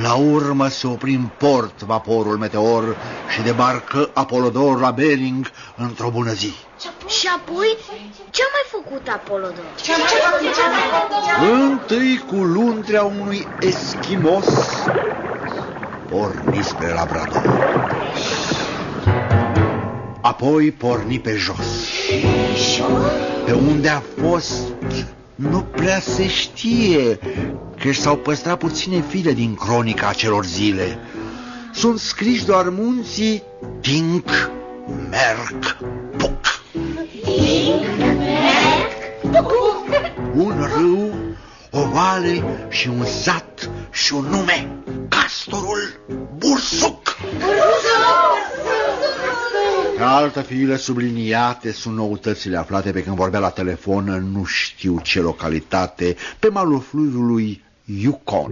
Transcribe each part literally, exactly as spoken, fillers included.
La urmă se opri în port vaporul Meteor și debarcă Apolodor la Bering într-o bună zi. Și apoi, ce-a mai făcut Apolodor? Întâi cu luntrea unui eschimos porni spre Labrador. Apoi porni pe jos. Pe unde a fost nu prea se știe, că s-au păstrat puține file din cronica acelor zile. Sunt scriși doar munții Tinc, Merc, Puc. Un râu, o vale și un sat și un nume: Castorul Bursuc. Pe altă file subliniate sunt noutățile aflate pe când vorbea la telefon în nu știu ce localitate, pe malul fluviului Yukon.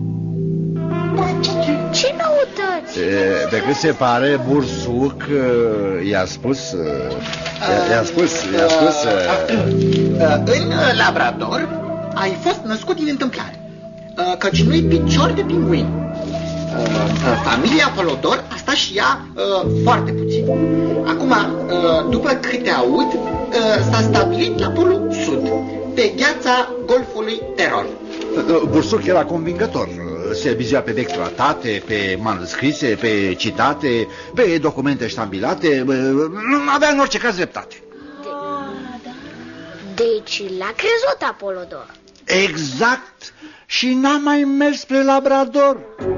Ce noutăți? E, pe cât se pare, Bursuc i-a spus... I-a spus... I-a spus... În Labrador ai fost născut din întâmplare, căci nu-i picior de pinguin. Familia Apolodor a stat și ea uh, foarte puțin. Acum, uh, după câte aud, uh, s-a stabilit la polul sud, pe gheața golfului Terror. Bursuc era convingător. Se bizea pe vechi tratate, pe manuscrise, pe citate, pe documente ștambilate. Avea în orice caz dreptate. Deci l-a crezut Apolodor. Exact. Și n-a mai mers spre Labrador.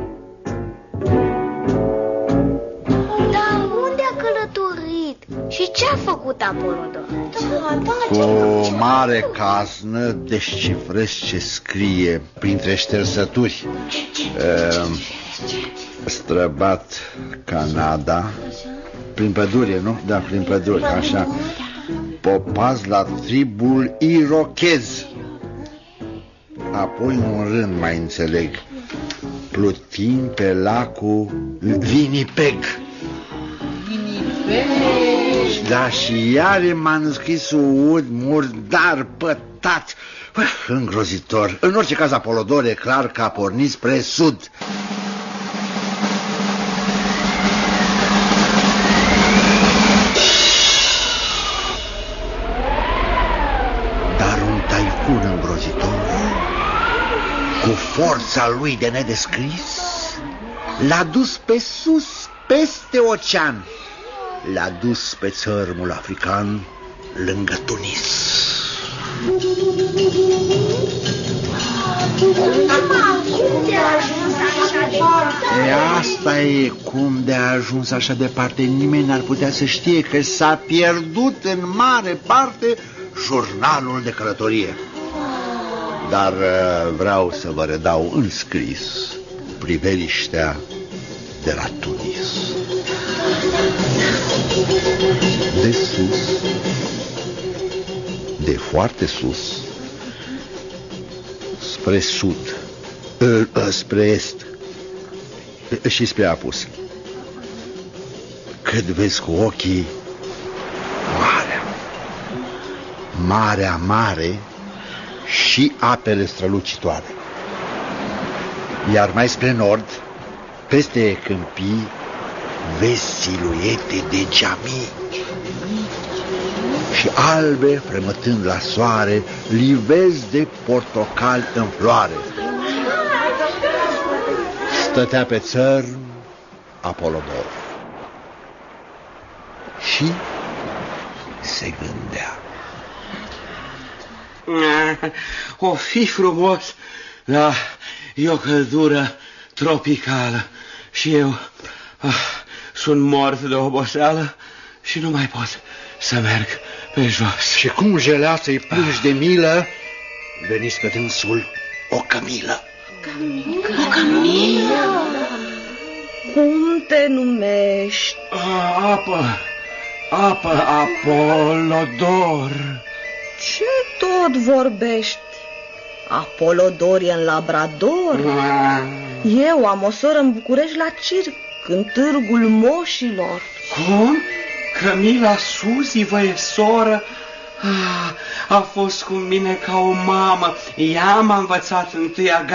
Și ce-a făcut Apolodor? Cu o mare casnă descifrez ce scrie printre ștersături. Uh, străbat Canada. Prin pădure, nu? Da, prin pădure, așa. Popaz la tribul irochez. Apoi un rând mai înțeleg. Plutim pe lacul Winnipeg. Da, și iar e manuscrisul ud, murdar, pătat, îngrozitor. În orice caz, Apolodor e clar că a pornit spre sud. Dar un taifun îngrozitor, cu forța lui de nedescris, l-a dus pe sus, peste ocean. L-a dus pe țărmul african, lângă Tunis. E, asta e cum de a ajuns așa departe. Nimeni n-ar putea să știe că s-a pierdut în mare parte jurnalul de călătorie. Dar vreau să vă redau în scris priveliștea de la Tunis. De sus, de foarte sus, spre sud, spre est și spre apus. Cât vezi cu ochii, marea, marea mare și apele strălucitoare. Iar mai spre nord, peste câmpii, vezi siluete de geamii și albe fremătând la soare, livezi de portocali în floare. Stătea pe țărm Apolodor și se gândea. O fi frumos, dar e o căldură tropicală și eu ah, sunt mort de oboseală și nu mai pot să merg pe jos. Și cum jelea să-i plângi de milă, veni spre dânsul o cămilă. O cămilă? Cum te numești? A, apă, apă, Apolodor. Ce tot vorbești? Apolodor e în Labrador? A. Eu am o soră în București la circ, în târgul moșilor. Cum? Cămila Suzi vă e soră? Ah, a fost cu mine ca o mamă. Ea m-a învățat întâia